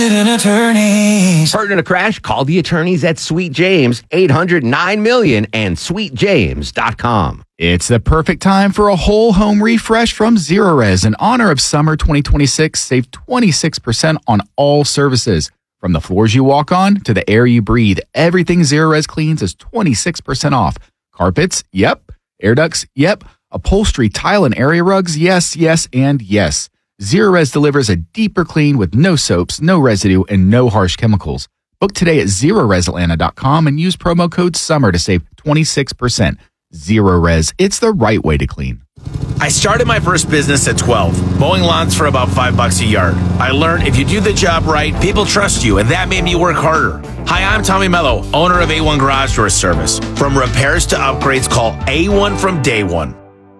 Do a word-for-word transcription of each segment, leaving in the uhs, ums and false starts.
Attorneys. Partner in a crash? Call the attorneys at Sweet James, eight hundred nine million and sweet james dot com. It's the perfect time for a whole home refresh from Zerorez. In honor of summer twenty twenty-six, save twenty-six percent on all services. From the floors you walk on to the air you breathe, everything Zerorez cleans is twenty-six percent off. Carpets? Yep. Air ducts? Yep. Upholstery, tile, and area rugs? Yes, yes, and yes. Zerorez delivers a deeper clean with no soaps, no residue, and no harsh chemicals. Book today at Zerorez Atlanta dot com and use promo code SUMMER to save twenty-six percent. Zerorez, it's the right way to clean. I started my first business at twelve, mowing lawns for about five bucks a yard. I learned if you do the job right, people trust you, and that made me work harder. Hi, I'm Tommy Mello, owner of A one Garage Door Service. From repairs to upgrades, call A one from day one.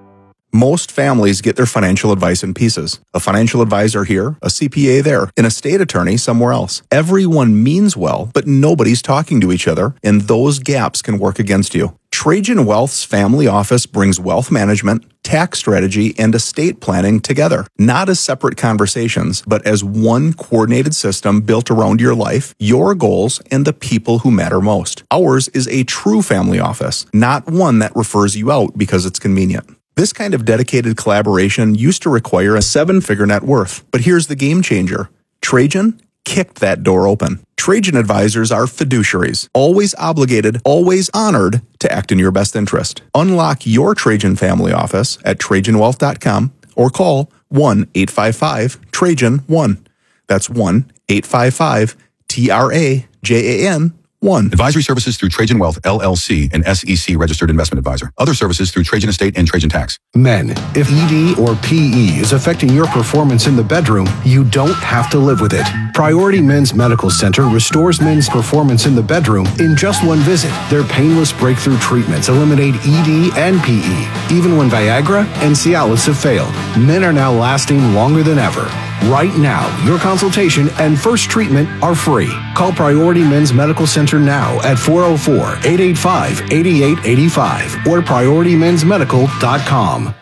Most families get their financial advice in pieces. A financial advisor here, a C P A there, an estate attorney somewhere else. Everyone means well, but nobody's talking to each other, and those gaps can work against you. Trajan Wealth's family office brings wealth management, tax strategy, and estate planning together. Not as separate conversations, but as one coordinated system built around your life, your goals, and the people who matter most. Ours is a true family office, not one that refers you out because it's convenient. This kind of dedicated collaboration used to require a seven-figure net worth. But here's the game changer. Trajan kicked that door open. Trajan advisors are fiduciaries, always obligated, always honored to act in your best interest. Unlock your Trajan family office at Trajan Wealth dot com or call one eight five five Trajan one. That's one eight five five T R A J A N one. Advisory services through Trajan Wealth, L L C, an S E C registered investment advisor. Other services through Trajan Estate and Trajan Tax. Men, if E D or P E is affecting your performance in the bedroom, you don't have to live with it. Priority Men's Medical Center restores men's performance in the bedroom in just one visit. Their painless breakthrough treatments eliminate E D and P E, even when Viagra and Cialis have failed. Men are now lasting longer than ever. Right now, your consultation and first treatment are free. Call Priority Men's Medical Center now at four oh four, eight eight five, eight eight eight five or priority men's medical dot com.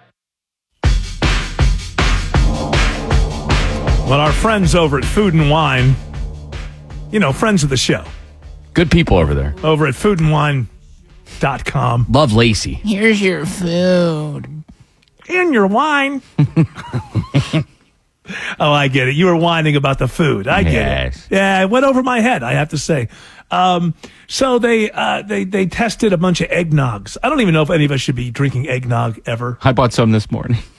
Well, our friends over at Food and Wine, you know, friends of the show. Good people over there. Over at food and wine dot com. Love Lacey. Here's your food. In your wine. Oh, I get it. You were whining about the food. I get yes. it. Yeah, it went over my head, I have to say. Um, so they uh, they they tested a bunch of eggnogs. I don't even know if any of us should be drinking eggnog ever. I bought some this morning.